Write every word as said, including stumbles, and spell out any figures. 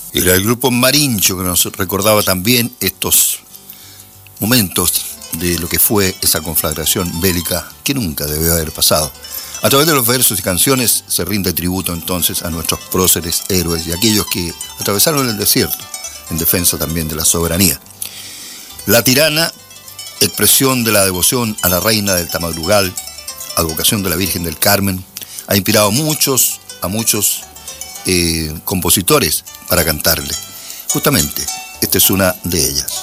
Era el grupo Marincho que nos recordaba también estos momentos de lo que fue esa conflagración bélica que nunca debió haber pasado. A través de los versos y canciones se rinde tributo entonces a nuestros próceres héroes y aquellos que atravesaron el desierto en defensa también de la soberanía. La Tirana, expresión de la devoción a la reina del Tamadrugal, advocación de la Virgen del Carmen, ha inspirado a muchos, a muchos eh, compositores para cantarle. Justamente, esta es una de ellas.